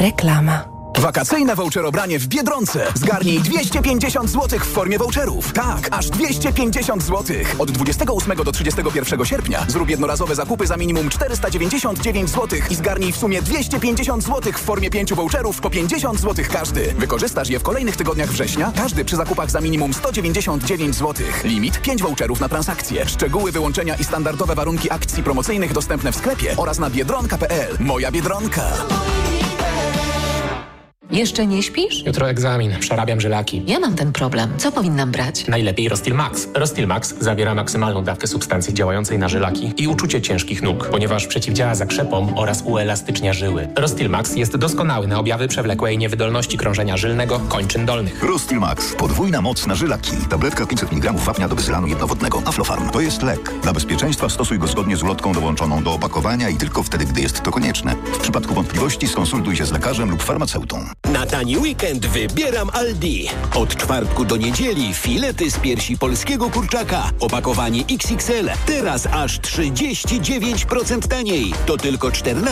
Reklama. Wakacyjne voucherobranie w Biedronce. Zgarnij 250 zł w formie voucherów. Tak, aż 250 zł. Od 28 do 31 sierpnia zrób jednorazowe zakupy za minimum 499 zł i zgarnij w sumie 250 zł w formie 5 voucherów po 50 zł każdy. Wykorzystasz je w kolejnych tygodniach września, każdy przy zakupach za minimum 199 zł. Limit 5 voucherów na transakcję. Szczegóły, wyłączenia i standardowe warunki akcji promocyjnych dostępne w sklepie oraz na biedronka.pl. Moja Biedronka. Jeszcze nie śpisz? Jutro egzamin. Przerabiam żylaki. Ja mam ten problem. Co powinnam brać? Najlepiej Rostil Max. Rostil Max zawiera maksymalną dawkę substancji działającej na żylaki i uczucie ciężkich nóg, ponieważ przeciwdziała zakrzepom oraz uelastycznia żyły. Rostil Max jest doskonały na objawy przewlekłej niewydolności krążenia żylnego kończyn dolnych. Rostil Max. Podwójna moc na żylaki. Tabletka 500 mg wapnia do bezylanu jednowodnego. Aflofarm. To jest lek. Dla bezpieczeństwa stosuj go zgodnie z ulotką dołączoną do opakowania i tylko wtedy, gdy jest to konieczne. W przypadku wątpliwości skonsultuj się z lekarzem lub farmaceutą. Na tani weekend wybieram Aldi. Od czwartku do niedzieli filety z piersi polskiego kurczaka. Opakowanie XXL. Teraz aż 39% taniej. To tylko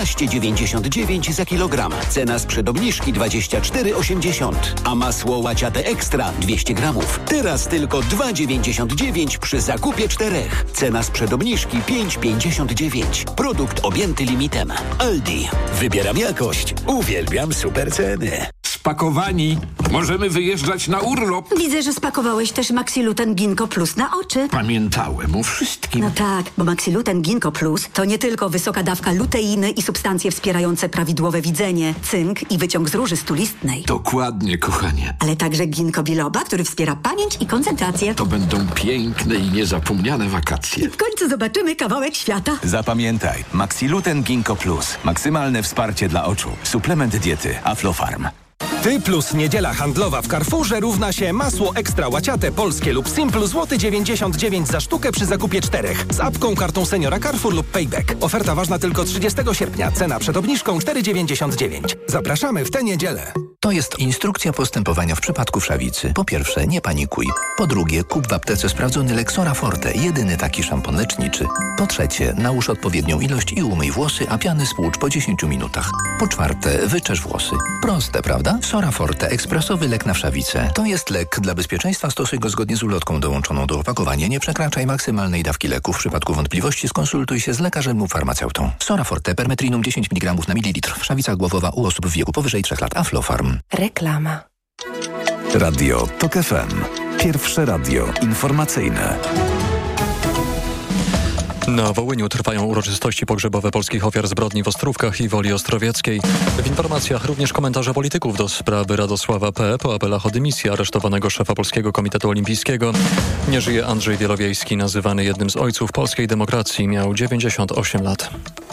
14,99 za kilogram. Cena sprzed obniżki 24,80. A masło łaciate ekstra 200 gramów. Teraz tylko 2,99 przy zakupie 4. Cena sprzed obniżki 5,59. Produkt objęty limitem. Aldi. Wybieram jakość. Uwielbiam super ceny. Spakowani. Możemy wyjeżdżać na urlop. Widzę, że spakowałeś też Maxiluten Ginkgo Plus na oczy. Pamiętałem o wszystkim. No tak, bo Maxiluten Ginkgo Plus to nie tylko wysoka dawka luteiny i substancje wspierające prawidłowe widzenie, cynk i wyciąg z róży stulistnej. Dokładnie, kochanie. Ale także ginkgo biloba, który wspiera pamięć i koncentrację. To będą piękne i niezapomniane wakacje. W końcu zobaczymy kawałek świata. Zapamiętaj, Maxiluten Ginkgo Plus. Maksymalne wsparcie dla oczu. Suplement diety Aflofarm. Ty plus niedziela handlowa w Carrefourze równa się masło ekstra łaciate polskie lub Simple złoty 99 za sztukę przy zakupie 4 z apką, kartą seniora Carrefour lub Payback. Oferta ważna tylko 30 sierpnia. Cena przed obniżką 4,99. Zapraszamy w tę niedzielę. To jest instrukcja postępowania w przypadku wszawicy. Po pierwsze, nie panikuj. Po drugie, kup w aptece sprawdzony Lexora Forte, jedyny taki szampon leczniczy. Po trzecie, nałóż odpowiednią ilość i umyj włosy, a piany spłucz po 10 minutach. Po czwarte, wyczesz włosy. Proste, prawda? Sora Forte, ekspresowy lek na wszawicę. To jest lek. Dla bezpieczeństwa stosuj go zgodnie z ulotką dołączoną do opakowania. Nie przekraczaj maksymalnej dawki leku. W przypadku wątpliwości skonsultuj się z lekarzem lub farmaceutą. Sora Forte, permetrinum 10 mg na mililitr. Wszawica głowowa u osób w wieku powyżej 3 lat. Aflofarm. Reklama. Radio TOK FM. Pierwsze radio informacyjne. Na Wołyniu trwają uroczystości pogrzebowe polskich ofiar zbrodni w Ostrówkach i Woli Ostrowieckiej. W informacjach również komentarze polityków do sprawy Radosława P. po apelach o dymisję aresztowanego szefa Polskiego Komitetu Olimpijskiego. Nie żyje Andrzej Wielowiejski, nazywany jednym z ojców polskiej demokracji. Miał 98 lat.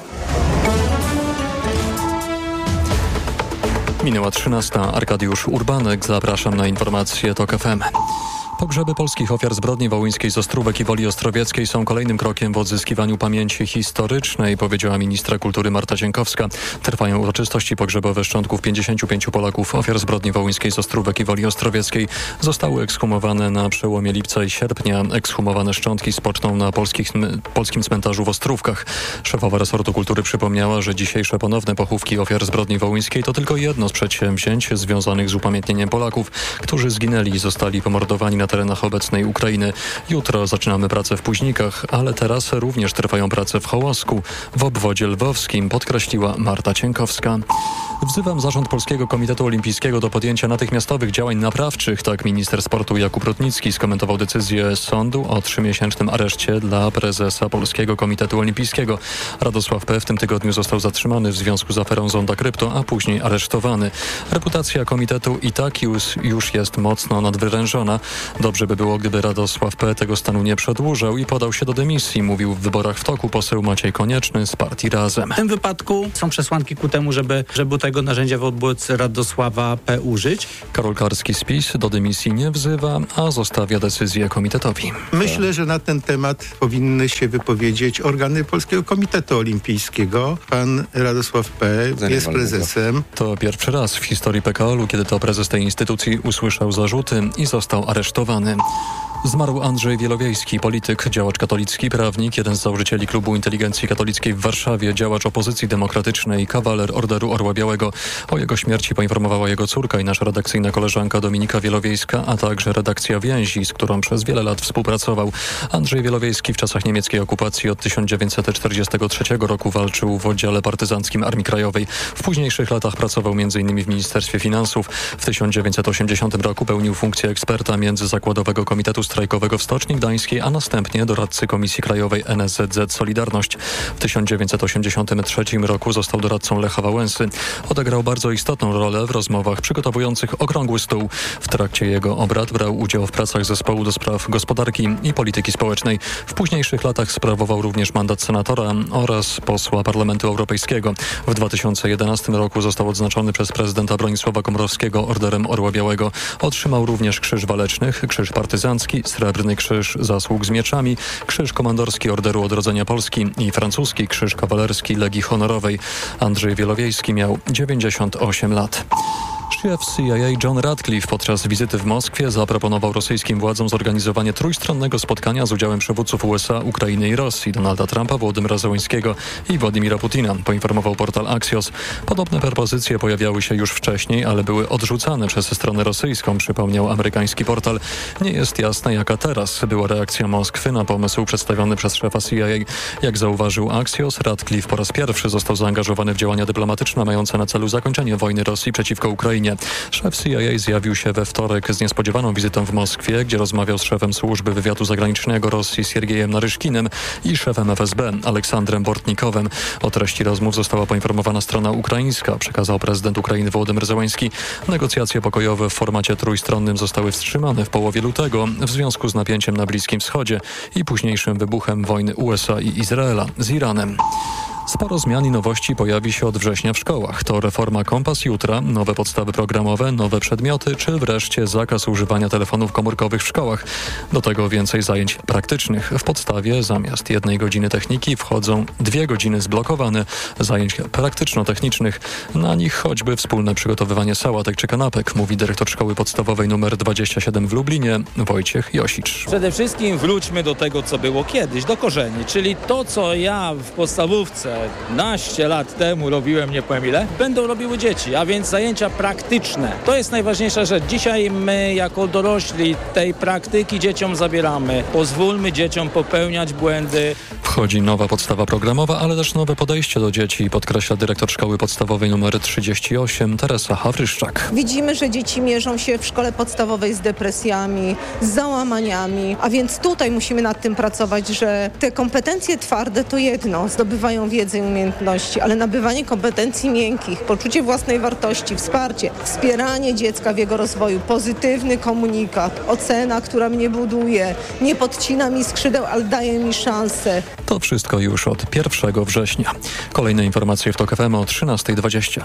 Minęła 13. Arkadiusz Urbanek. Zapraszam na informacje TOK FM. Pogrzeby polskich ofiar zbrodni wołyńskiej z Ostrówek i Woli Ostrowieckiej są kolejnym krokiem w odzyskiwaniu pamięci historycznej, powiedziała ministra kultury Marta Cienkowska. Trwają uroczystości pogrzebowe szczątków 55 Polaków ofiar zbrodni wołyńskiej z Ostrówek i Woli Ostrowieckiej. Zostały ekshumowane na przełomie lipca i sierpnia. Ekshumowane szczątki spoczną na polskim cmentarzu w Ostrówkach. Szefowa resortu kultury przypomniała, że dzisiejsze ponowne pochówki ofiar zbrodni wołyńskiej to tylko jedno z przedsięwzięć związanych z upamiętnieniem Polaków, którzy zginęli i zostali pomordowani na terenach obecnej Ukrainy. Jutro zaczynamy pracę w Późnikach, ale teraz również trwają prace w Hołosku, w obwodzie lwowskim, podkreśliła Marta Cienkowska. Wzywam zarząd Polskiego Komitetu Olimpijskiego do podjęcia natychmiastowych działań naprawczych. Tak minister sportu Jakub Rutnicki skomentował decyzję sądu o 3-miesięcznym areszcie dla prezesa Polskiego Komitetu Olimpijskiego. Radosław P. w tym tygodniu został zatrzymany w związku z aferą Zonda Krypto, a później aresztowany. Reputacja komitetu i tak już jest mocno nadwyrężona. Dobrze by było, gdyby Radosław P. tego stanu nie przedłużał i podał się do dymisji, mówił w Wyborach w toku poseł Maciej Konieczny z partii Razem. W tym wypadku są przesłanki ku temu, żeby tego narzędzia wobec Radosława P. użyć. Karol Karski z PiS do dymisji nie wzywa, a zostawia decyzję komitetowi. Myślę, że na ten temat powinny się wypowiedzieć organy Polskiego Komitetu Olimpijskiego. Pan Radosław P. jest prezesem. To pierwszy raz w historii PKOL-u, kiedy to prezes tej instytucji usłyszał zarzuty i został aresztowany. Zmarł Andrzej Wielowiejski, polityk, działacz katolicki, prawnik, jeden z założycieli Klubu Inteligencji Katolickiej w Warszawie, działacz opozycji demokratycznej, kawaler Orderu Orła Białego. O jego śmierci poinformowała jego córka i nasza redakcyjna koleżanka Dominika Wielowiejska, a także redakcja Więzi, z którą przez wiele lat współpracował. Andrzej Wielowiejski w czasach niemieckiej okupacji od 1943 roku walczył w oddziale partyzanckim Armii Krajowej. W późniejszych latach pracował m.in. w Ministerstwie Finansów. W 1980 roku pełnił funkcję eksperta Międzyzakładowego Komitetu Strajkowego w Stoczni Gdańskiej, a następnie doradcy Komisji Krajowej NSZZ Solidarność. W 1983 roku został doradcą Lecha Wałęsy. Odegrał bardzo istotną rolę w rozmowach przygotowujących Okrągły Stół. W trakcie jego obrad brał udział w pracach zespołu do spraw gospodarki i polityki społecznej. W późniejszych latach sprawował również mandat senatora oraz posła Parlamentu Europejskiego. W 2011 roku został odznaczony przez prezydenta Bronisława Komorowskiego Orderem Orła Białego. Otrzymał również Krzyż Walecznych, Krzyż Partyzancki, Srebrny Krzyż Zasług z Mieczami, Krzyż Komandorski Orderu Odrodzenia Polski i francuski Krzyż Kawalerski Legii Honorowej. Andrzej Wielowiejski miał 98 lat. Szef CIA John Ratcliffe podczas wizyty w Moskwie zaproponował rosyjskim władzom zorganizowanie trójstronnego spotkania z udziałem przywódców USA, Ukrainy i Rosji, Donalda Trumpa, Wołodymyra Zełenskiego i Władimira Putina, poinformował portal Axios. Podobne propozycje pojawiały się już wcześniej, ale były odrzucane przez stronę rosyjską, przypomniał amerykański portal. Nie jest jasne, jaka teraz była reakcja Moskwy na pomysł przedstawiony przez szefa CIA. Jak zauważył Axios, Ratcliffe po raz pierwszy został zaangażowany w działania dyplomatyczne mające na celu zakończenie wojny Rosji przeciwko Ukrainie. Szef CIA zjawił się we wtorek z niespodziewaną wizytą w Moskwie, gdzie rozmawiał z szefem służby wywiadu zagranicznego Rosji Siergiejem Naryszkinem i szefem FSB Aleksandrem Bortnikowem. O treści rozmów została poinformowana strona ukraińska, przekazał prezydent Ukrainy Wołodymyr Zełenski. Negocjacje pokojowe w formacie trójstronnym zostały wstrzymane w połowie lutego w związku z napięciem na Bliskim Wschodzie i późniejszym wybuchem wojny USA i Izraela z Iranem. Sporo zmian i nowości pojawi się od września w szkołach. To reforma Kompas Jutra, nowe podstawy programowe, nowe przedmioty, czy wreszcie zakaz używania telefonów komórkowych w szkołach. Do tego więcej zajęć praktycznych. W podstawie zamiast 1 godziny techniki wchodzą 2 godziny zblokowane zajęć praktyczno-technicznych. Na nich choćby wspólne przygotowywanie sałatek czy kanapek, mówi dyrektor szkoły podstawowej nr 27 w Lublinie, Wojciech Josicz. Przede wszystkim wróćmy do tego, co było kiedyś, do korzeni, czyli to, co ja w podstawówce 15 lat temu robiłem, nie powiem ile, będą robiły dzieci, a więc zajęcia praktyczne. To jest najważniejsza rzecz. Dzisiaj my jako dorośli tej praktyki dzieciom zabieramy. Pozwólmy dzieciom popełniać błędy. Wchodzi nowa podstawa programowa, ale też nowe podejście do dzieci, podkreśla dyrektor szkoły podstawowej nr 38 Teresa Hawryszczak. Widzimy, że dzieci mierzą się w szkole podstawowej z depresjami, z załamaniami, a więc tutaj musimy nad tym pracować, że te kompetencje twarde to jedno, zdobywają wiedzę i umiejętności, ale nabywanie kompetencji miękkich, poczucie własnej wartości, wsparcie, wspieranie dziecka w jego rozwoju, pozytywny komunikat, ocena, która mnie buduje, nie podcina mi skrzydeł, ale daje mi szansę. To wszystko już od 1 września. Kolejne informacje w TOK FM o 13:20.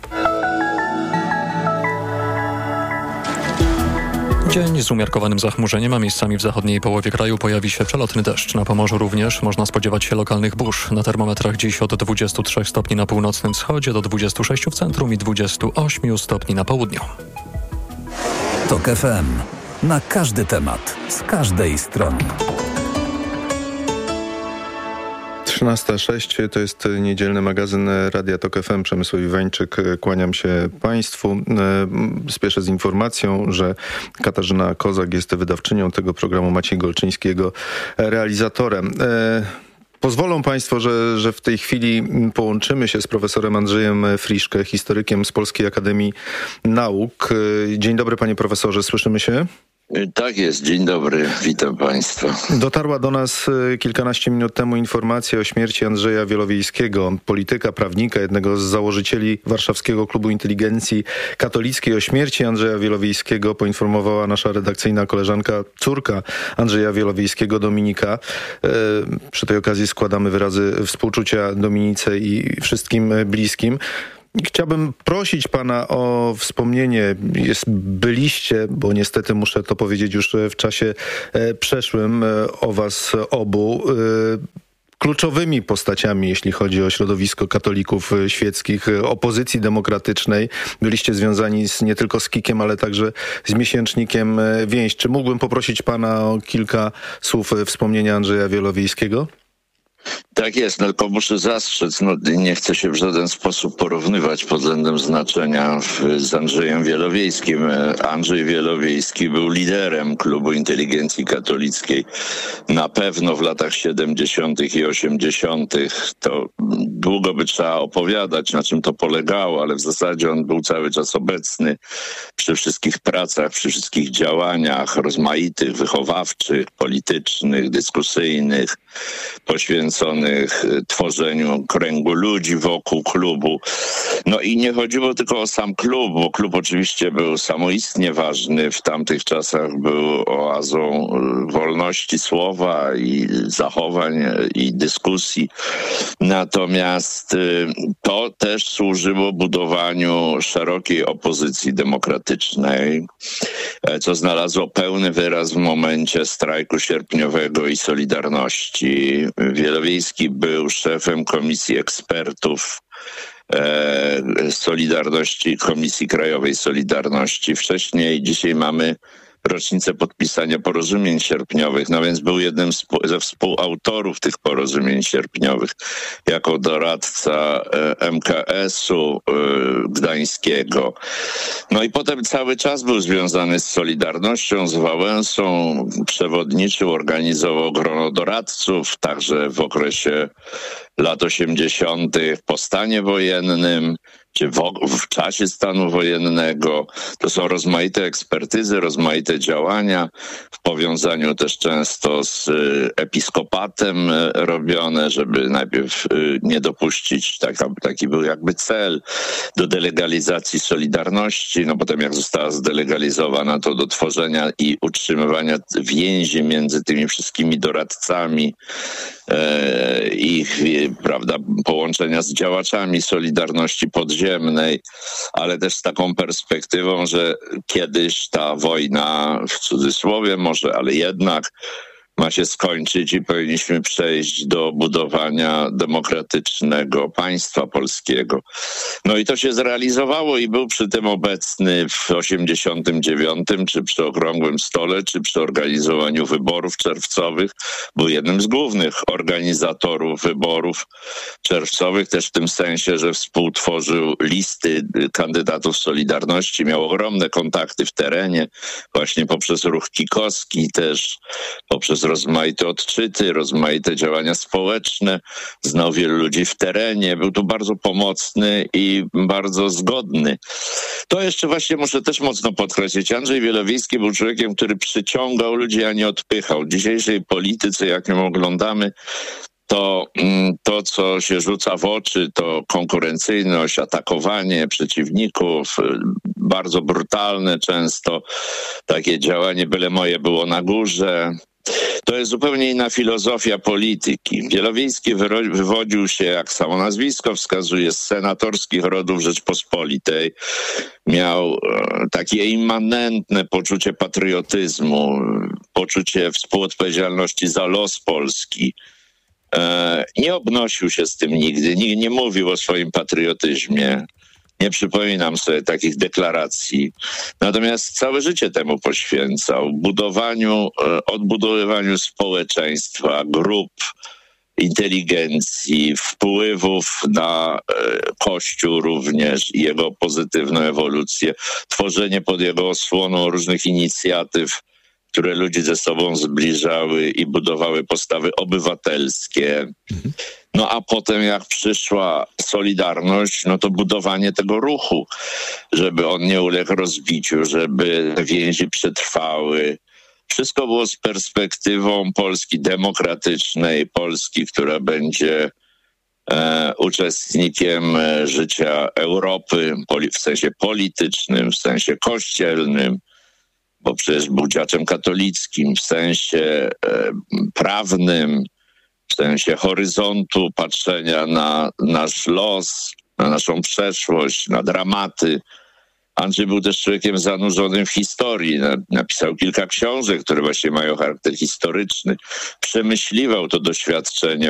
Dzień z umiarkowanym zachmurzeniem, a miejscami w zachodniej połowie kraju pojawi się przelotny deszcz. Na Pomorzu również można spodziewać się lokalnych burz. Na termometrach dziś od 23 stopni na północnym wschodzie do 26 w centrum i 28 stopni na południu. TOK FM. Na każdy temat, z każdej strony. 13:06 to jest niedzielny magazyn Radia TOK FM. Przemysław Iwańczyk, kłaniam się Państwu. Spieszę z informacją, że Katarzyna Kozak jest wydawczynią tego programu, Maciej Golczyński jego realizatorem. Pozwolą Państwo, że w tej chwili połączymy się z profesorem Andrzejem Friszke, historykiem z Polskiej Akademii Nauk. Dzień dobry, panie profesorze, słyszymy się? Tak jest, dzień dobry, witam Państwa. Dotarła do nas kilkanaście minut temu informacja o śmierci Andrzeja Wielowiejskiego, polityka, prawnika, jednego z założycieli Warszawskiego Klubu Inteligencji Katolickiej. O śmierci Andrzeja Wielowiejskiego poinformowała nasza redakcyjna koleżanka, córka Andrzeja Wielowiejskiego, Dominika. Przy tej okazji składamy wyrazy współczucia Dominice i wszystkim bliskim. Chciałbym prosić pana o wspomnienie, byliście, bo niestety muszę to powiedzieć już w czasie przeszłym, o was obu. kluczowymi postaciami, jeśli chodzi o środowisko katolików świeckich, opozycji demokratycznej. Byliście związani nie tylko z KIK-iem, ale także z miesięcznikiem Więź. Czy mógłbym poprosić pana o kilka słów wspomnienia Andrzeja Wielowiejskiego? Tak jest, tylko muszę zastrzec, nie chcę się w żaden sposób porównywać pod względem znaczenia z Andrzejem Wielowiejskim. Andrzej Wielowiejski był liderem Klubu Inteligencji Katolickiej. Na pewno w latach 70. i 80. to długo by trzeba opowiadać, na czym to polegało, ale w zasadzie on był cały czas obecny przy wszystkich pracach, przy wszystkich działaniach rozmaitych, wychowawczych, politycznych, dyskusyjnych, poświęconych tworzeniu kręgu ludzi wokół klubu. No i nie chodziło tylko o sam klub, bo klub oczywiście był samoistnie ważny. W tamtych czasach był oazą wolności słowa i zachowań i dyskusji. Natomiast to też służyło budowaniu szerokiej opozycji demokratycznej, co znalazło pełny wyraz w momencie strajku sierpniowego i Solidarności. Wielowiejski był szefem Komisji Ekspertów Solidarności, Komisji Krajowej Solidarności. Wcześniej, dzisiaj mamy rocznicę podpisania porozumień sierpniowych, no więc był jednym ze współautorów tych porozumień sierpniowych jako doradca MKS-u gdańskiego. No i potem cały czas był związany z Solidarnością, z Wałęsą, przewodniczył, organizował grono doradców, także w okresie lat 80. po stanie wojennym, czy w czasie stanu wojennego. To są rozmaite ekspertyzy, rozmaite działania, w powiązaniu też często z episkopatem robione, żeby najpierw nie dopuścić, taki był jakby cel, do delegalizacji Solidarności, no potem jak została zdelegalizowana, to do tworzenia i utrzymywania więzi między tymi wszystkimi doradcami, ich, prawda, połączenia z działaczami Solidarności podziemnej, ale też z taką perspektywą, że kiedyś ta wojna, w cudzysłowie może, ale jednak ma się skończyć i powinniśmy przejść do budowania demokratycznego państwa polskiego. No i to się zrealizowało i był przy tym obecny w 89, czy przy Okrągłym Stole, czy przy organizowaniu wyborów czerwcowych. Był jednym z głównych organizatorów wyborów czerwcowych, też w tym sensie, że współtworzył listy kandydatów Solidarności, miał ogromne kontakty w terenie, właśnie poprzez ruch kikowski, też poprzez rozmaite odczyty, rozmaite działania społeczne, znał wielu ludzi w terenie, był tu bardzo pomocny i bardzo zgodny. To jeszcze właśnie muszę też mocno podkreślić. Andrzej Wielowiejski był człowiekiem, który przyciągał ludzi, a nie odpychał. W dzisiejszej polityce, jak ją oglądamy, to, co się rzuca w oczy, to konkurencyjność, atakowanie przeciwników, bardzo brutalne często, takie działanie byle moje było na górze. To jest zupełnie inna filozofia polityki. Wielowiejski wywodził się, jak samo nazwisko wskazuje, z senatorskich rodów Rzeczpospolitej. Miał takie immanentne poczucie patriotyzmu, poczucie współodpowiedzialności za los Polski. Nie obnosił się z tym nigdy, nie mówił o swoim patriotyzmie. Nie przypominam sobie takich deklaracji. Natomiast całe życie temu poświęcał. Odbudowywaniu społeczeństwa, grup, inteligencji, wpływów na Kościół również i jego pozytywną ewolucję. Tworzenie pod jego osłoną różnych inicjatyw, które ludzi ze sobą zbliżały i budowały postawy obywatelskie. No a potem jak przyszła Solidarność, no to budowanie tego ruchu, żeby on nie uległ rozbiciu, żeby te więzi przetrwały. Wszystko było z perspektywą Polski demokratycznej, Polski, która będzie uczestnikiem życia Europy w sensie politycznym, w sensie kościelnym, bo przecież był działaczem katolickim, w sensie prawnym, w sensie horyzontu patrzenia na nasz los, na naszą przeszłość, na dramaty. Andrzej był też człowiekiem zanurzonym w historii. Napisał kilka książek, które właśnie mają charakter historyczny. Przemyśliwał to doświadczenie